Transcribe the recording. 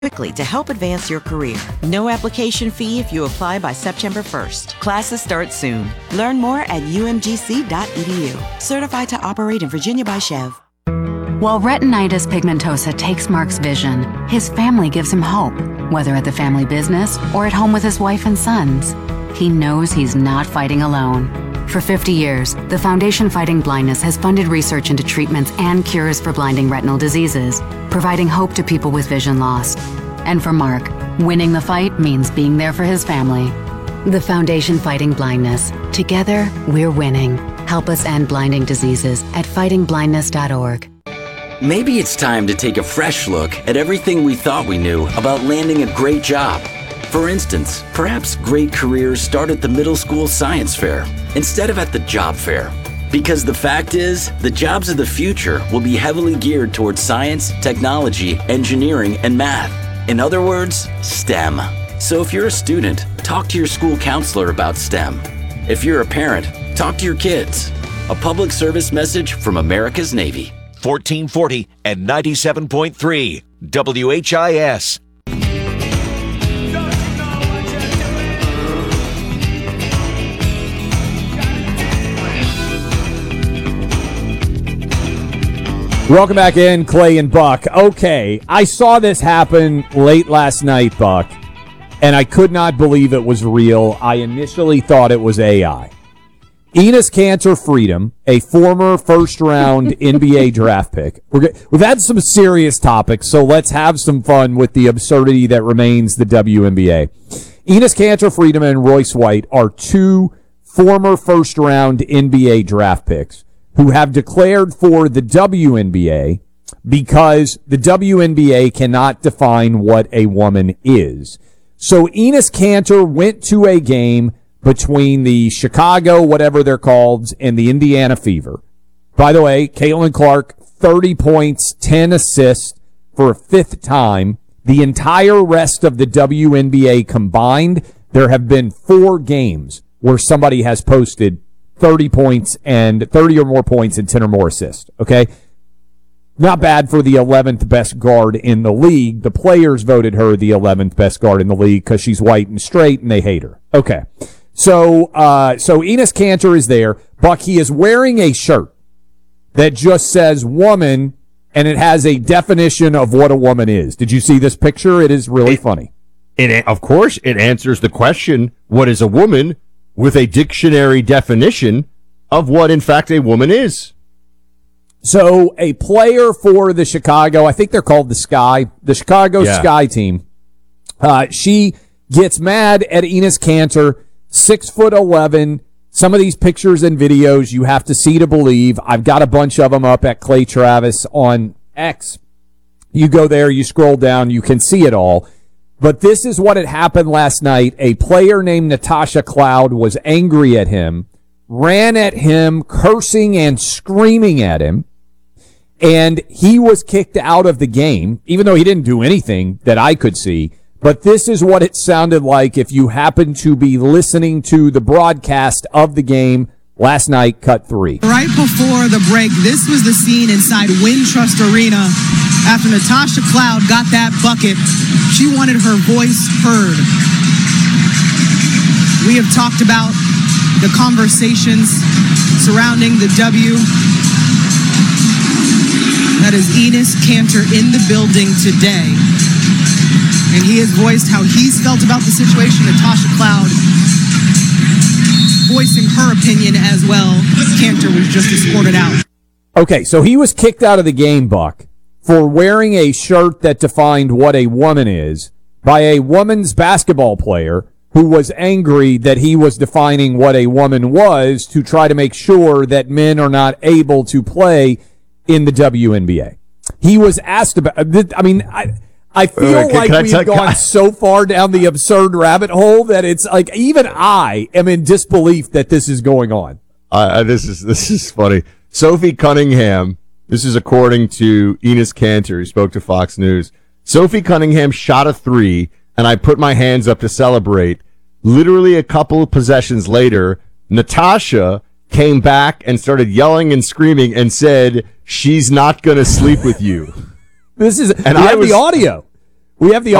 quickly to help advance your career. No application fee if you apply by September 1st. Classes start soon. Learn more at umgc.edu. Certified to operate in Virginia by Chev. While retinitis pigmentosa takes Mark's vision, his family gives him hope, whether at the family business or at home with his wife and sons. He knows he's not fighting alone. For 50 years, the Foundation Fighting Blindness has funded research into treatments and cures for blinding retinal diseases, providing hope to people with vision loss. And for Mark, winning the fight means being there for his family. The Foundation Fighting Blindness. Together, we're winning. Help us end blinding diseases at fightingblindness.org. Maybe it's time to take a fresh look at everything we thought we knew about landing a great job. For instance, perhaps great careers start at the middle school science fair instead of at the job fair. Because the fact is, the jobs of the future will be heavily geared towards science, technology, engineering, and math. In other words, STEM. So if you're a student, talk to your school counselor about STEM. If you're a parent, talk to your kids. A public service message from America's Navy. 1440 and 97.3 WHIS. Welcome back in, Clay and Buck. Okay, I saw this happen late last night, Buck, and I could not believe it was real. I initially thought it was AI. Enes Kanter Freedom, a former first-round NBA draft pick. We've had some serious topics, so let's have some fun with the absurdity that remains the WNBA. Enes Kanter Freedom and Royce White are two former first-round NBA draft picks who have declared for the WNBA because the WNBA cannot define what a woman is. So Enes Kanter went to a game between the Chicago, whatever they're called, and the Indiana Fever. By the way, Caitlin Clark, 30 points, 10 assists for a fifth time. The entire rest of the WNBA combined, there have been 4 games where somebody has posted 30 points and 30 or more points and 10 or more assists. Okay? Not bad for the 11th best guard in the league. The players voted her the 11th best guard in the league because she's white and straight and they hate her. Okay. So Enes Kanter is there. Buck, he is wearing a shirt that just says woman, and it has a definition of what a woman is. Did you see this picture? It is really funny. Of course, it answers the question, what is a woman, with a dictionary definition of what, in fact, a woman is. So a player for the Chicago, I think they're called the Chicago Sky team, she gets mad at Enes Kanter, 6'11". Some of these pictures and videos you have to see to believe. I've got a bunch of them up at Clay Travis on X. You go there, you scroll down, you can see it all. But this is what had happened last night. A player named Natasha Cloud was angry at him, ran at him, cursing and screaming at him, and he was kicked out of the game, even though he didn't do anything that I could see. But this is what it sounded like if you happened to be listening to the broadcast of the game last night, cut 3. Right before the break, this was the scene inside Wintrust Arena after Natasha Cloud got that bucket. She wanted her voice heard. We have talked about the conversations surrounding the W. That is Enes Kanter in the building today. And he has voiced how he's felt about the situation. Natasha Cloud voicing her opinion as well. Kanter was just escorted out. Okay, so he was kicked out of the game, Buck, for wearing a shirt that defined what a woman is by a woman's basketball player who was angry that he was defining what a woman was to try to make sure that men are not able to play in the WNBA. He was asked about, I feel like we've gone so far down the absurd rabbit hole that it's like even I am in disbelief that this is going on. This is funny. Sophie Cunningham, this is according to Enes Kanter, who spoke to Fox News. Sophie Cunningham shot a 3, and I put my hands up to celebrate. Literally a couple of possessions later, Natasha came back and started yelling and screaming and said, "She's not going to sleep with you." This is, and I have the audio. We have the